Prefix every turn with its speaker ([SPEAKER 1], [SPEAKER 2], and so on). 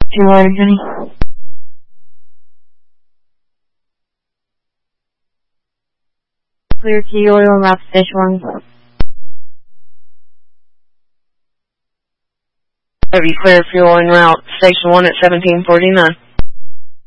[SPEAKER 1] 200, Jenny. Clear key oil, route station 1.
[SPEAKER 2] Have you cleared fuel en route, station 1 at 1749.